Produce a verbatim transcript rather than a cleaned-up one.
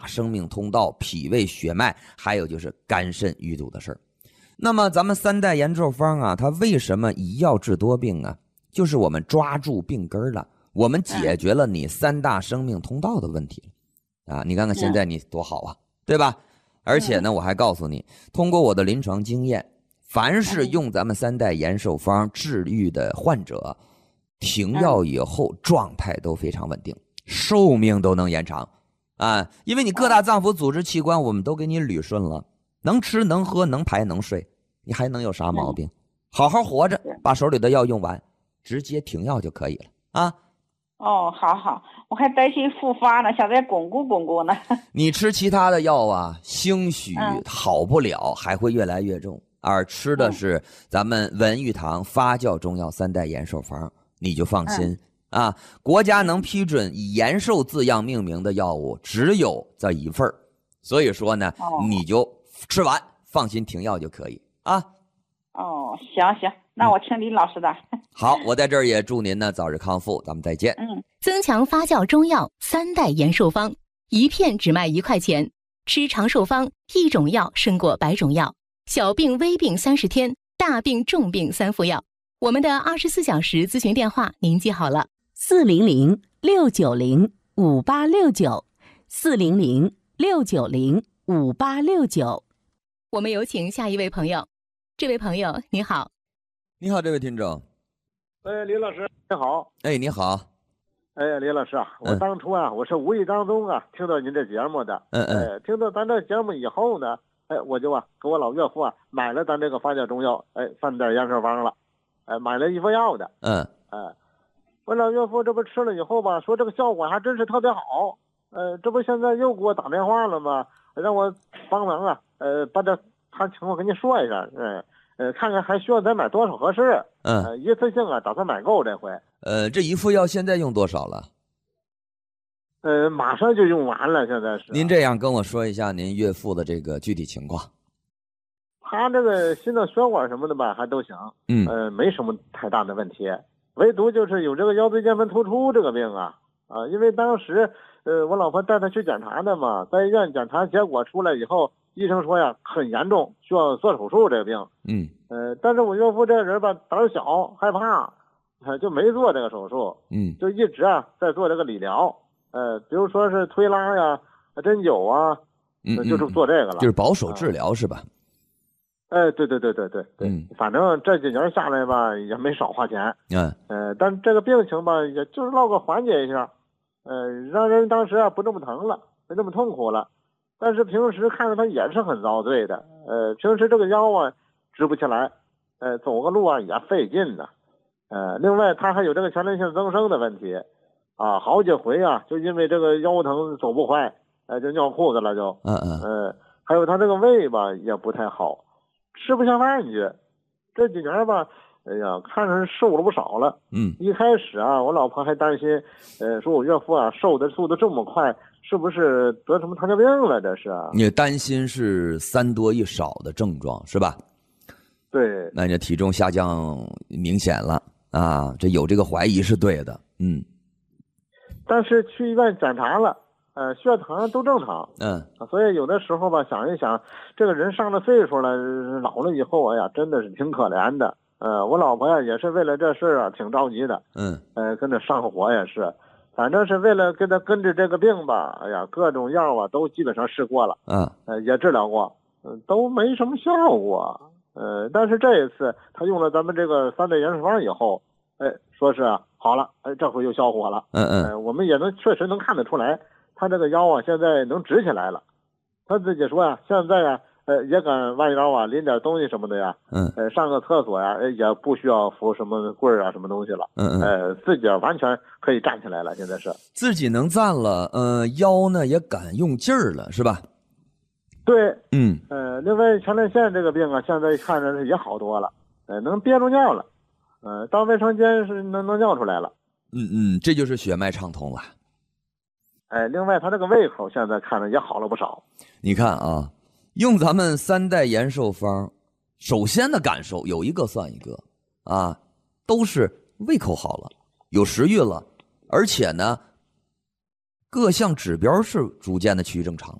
生命通道、脾胃血脉，还有就是肝肾郁堵的事儿。那么咱们三代延寿方啊，它为什么一药治多病啊？就是我们抓住病根了，我们解决了你三大生命通道的问题了啊！你看看现在你多好啊，对吧？而且呢，我还告诉你，通过我的临床经验，凡是用咱们三代延寿方治愈的患者，停药以后状态都非常稳定，寿命都能延长啊！因为你各大脏腑组织器官我们都给你捋顺了，能吃能喝能排能睡，你还能有啥毛病？好好活着，把手里的药用完，直接停药就可以了啊！ 哦，好好，我还担心复发呢，想再巩固巩固呢。 你吃其他的药啊，兴许好不了，还会越来越重。而吃的是咱们文玉堂发酵中药三代延寿方，你就放心啊！国家能批准以延寿字样命名的药物只有这一份，所以说呢，你就吃完放心停药就可以啊。 哦，行行，那我听林老师的。 好，我在这儿也祝您呢早日康复，咱们再见。 嗯， 增强发酵中药三代延寿方，一片只卖一块钱，吃长寿方，一种药胜过百种药，小病微病三十天，大病重病三副药。我们的二十四小时咨询电话您记好了： 四零零六九零五八六九，四零零六九零五八六九。 我们有请下一位朋友。这位朋友你好。 你好，这位听众。 哎，李老师你好。 哎，你好。 哎，李老师啊，我当初啊，嗯、我是无意当中啊听到您这节目的， 嗯嗯， 哎，听到咱这节目以后呢，哎，我就啊给我老岳父啊买了咱这个发酵中药，哎，三代延寿方了，哎，买了一副药的， 嗯， 哎，我老岳父这不吃了以后吧，说这个效果还真是特别好，呃，这不现在又给我打电话了吗？让我帮忙啊，呃，把这他情况跟你说一下，嗯。呃，看看还需要再买多少合适？ 嗯， 呃，一次性啊，打算买够这回。 呃，这一副药现在用多少了？ 呃，马上就用完了，现在是。 您这样跟我说一下您岳父的这个具体情况。 他这个心脏血管什么的吧，还都行， 嗯， 呃，没什么太大的问题，唯独就是有这个腰椎间盘突出这个病啊，啊，因为当时呃我老婆带他去检查的嘛，在医院检查结果出来以后。医生说呀，很严重，需要做手术这个病。 嗯， 呃，但是我岳父这个人吧，胆小害怕，呃，就没做这个手术。 嗯， 就一直啊在做这个理疗，呃，比如说是推拉呀、针灸啊， 嗯，嗯就是做这个了， 就是保守治疗、啊、是吧？ 哎，对对对对对对， 嗯， 反正这几年下来吧，也没少花钱。 嗯， 呃，但这个病情吧，也就是落个缓解一下，呃，让人当时啊不这么疼了，没这么痛苦了。但是平时看着他也是很遭罪的，呃，平时这个腰啊直不起来，呃，走个路啊也费劲呢，呃，另外他还有这个前列腺增生的问题，啊，好几回啊就因为这个腰疼走不快，呃，就尿裤子了就， 嗯嗯， 呃，还有他这个胃吧也不太好，吃不下饭去，这几年吧，哎呀，看着瘦了不少了， 嗯， 一开始啊，我老婆还担心，呃，说我岳父啊瘦的速度这么快。是不是得什么糖尿病了？这是你担心是三多一少的症状是吧？ 对， 那你体重下降明显了啊，这有这个怀疑是对的，嗯。 但是去医院检查了，呃，血糖都正常， 嗯， 所以有的时候吧，想一想，这个人上了岁数了，老了以后，哎呀，真的是挺可怜的。呃，我老婆呀，也是为了这事啊，挺着急的， 嗯， 呃，跟着上火也是。反正是为了跟他根治这个病吧，哎呀，各种药啊都基本上试过了， 嗯， 呃，也治疗过，嗯、呃，都没什么效果，呃，但是这一次他用了咱们这个三代延寿方以后，哎，说是好了，哎，这回又消火了， 嗯嗯， 呃，我们也能确实能看得出来，他这个腰啊现在能直起来了，他自己说呀、啊，现在啊。呃，也敢弯腰啊，拎点东西什么的呀， 嗯， 呃，上个厕所呀，也不需要扶什么棍儿啊，什么东西了， 嗯嗯， 呃，自己完全可以站起来了，现在是自己能站了，呃，腰呢也敢用劲儿了，是吧？ 对， 嗯， 呃，另外前列腺这个病啊，现在看着是也好多了，呃，能憋住尿了，呃，到卫生间是能能尿出来了， 嗯嗯，这就是血脉畅通了。 哎，另外他这个胃口现在看着也好了不少。 你看啊。用咱们三代延寿方，首先的感受有一个算一个啊，都是胃口好了，有食欲了，而且呢，各项指标是逐渐的趋于正常。